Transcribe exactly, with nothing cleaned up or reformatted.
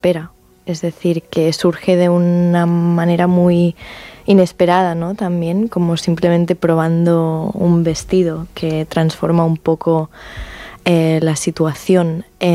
espera. Es decir, que surge de una manera muy inesperada, ¿no? También, como simplemente probando un vestido que transforma un poco eh, la situación.